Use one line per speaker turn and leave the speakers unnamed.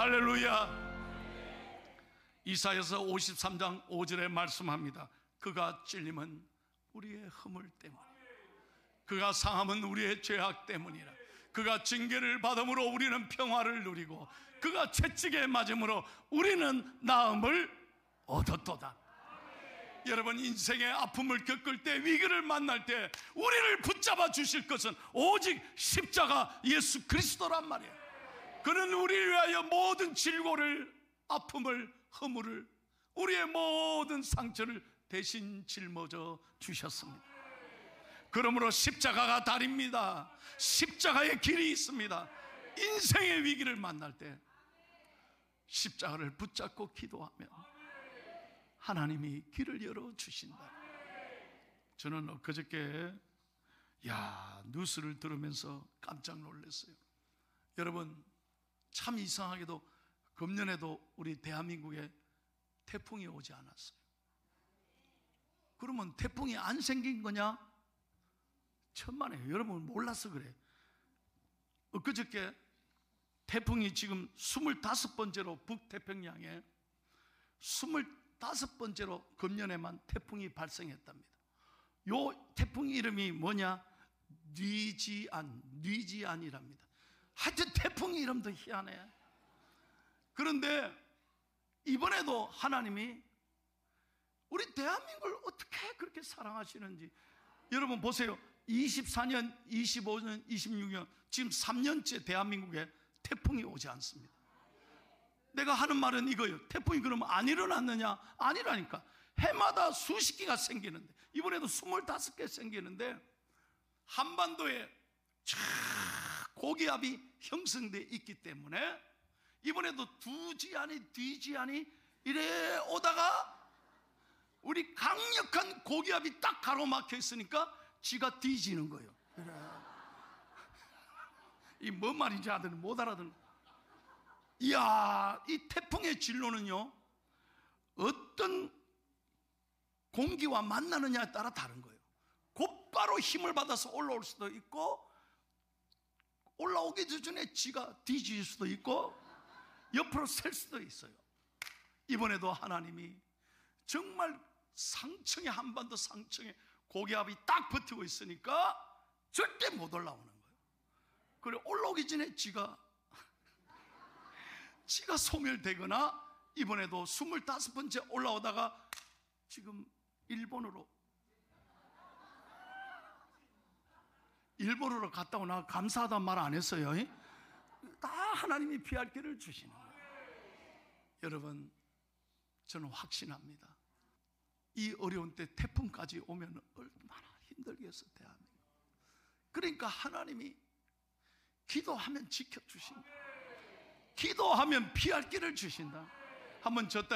할렐루야. 이사야서 53장 5절에 말씀합니다. 그가 찔림은 우리의 허물 때문에, 그가 상함은 우리의 죄악 때문이라. 그가 징계를 받음으로 우리는 평화를 누리고 그가 채찍에 맞음으로 우리는 나음을 얻었도다. 여러분, 인생의 아픔을 겪을 때, 위기를 만날 때 우리를 붙잡아 주실 것은 오직 십자가 예수 그리스도란 말이에요. 그는 우리를 위하여 모든 질고를, 아픔을, 허물을, 우리의 모든 상처를 대신 짊어져 주셨습니다. 그러므로 십자가가 다리입니다. 십자가의 길이 있습니다. 인생의 위기를 만날 때 십자가를 붙잡고 기도하면 하나님이 길을 열어주신다. 저는 그저께 뉴스를 들으면서 깜짝 놀랐어요. 여러분, 참 이상하게도 금년에도 우리 대한민국에 태풍이 오지 않았어요. 그러면 태풍이 안 생긴 거냐? 천만에요. 여러분 몰라서 그래. 그저께 태풍이 지금 25번째로 북태평양에 25번째로 금년에만 태풍이 발생했답니다. 요 태풍 이름이 뭐냐? 뉘지안이랍니다. 하여튼 태풍 이름도 희한해. 그런데 이번에도 하나님이 우리 대한민국을 어떻게 그렇게 사랑하시는지 여러분 보세요. 24년, 25년, 26년 지금 3년째 대한민국에 태풍이 오지 않습니다. 내가 하는 말은 이거예요. 태풍이 그러면 안 일어났느냐? 아니라니까. 해마다 수십 개가 생기는데, 이번에도 25개 생기는데 한반도에 고기압이 형성되어 있기 때문에 이번에도 두지안이 뒤지안이 이래 오다가 우리 강력한 고기압이 딱 가로막혀 있으니까 지가 뒤지는 거예요. 이 뭔 말인지 아들은 못 알아듣는. 이야, 이 태풍의 진로는요, 어떤 공기와 만나느냐에 따라 다른 거예요. 곧바로 힘을 받아서 올라올 수도 있고, 올라오기 전에 지가 뒤질 수도 있고, 옆으로 셀 수도 있어요. 이번에도 하나님이 정말 상층에, 한반도 상층에 고기압이 딱 버티고 있으니까 절대 못 올라오는 거예요. 그래 올라오기 전에 지가 소멸되거나, 이번에도 25번째 올라오다가 지금 일본으로 갔다 오나 감사하다는 말 안 했어요. 다 하나님이 피할 길을 주시는 거예요. 여러분, 저는 확신합니다. 이 어려운 때 태풍까지 오면 얼마나 힘들겠어, 대한민국. 그러니까 하나님이 기도하면 지켜주신다. 기도하면 피할 길을 주신다. 한번 저